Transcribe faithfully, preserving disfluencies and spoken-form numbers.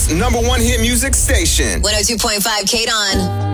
number one hit music station. one oh two point five K D O N.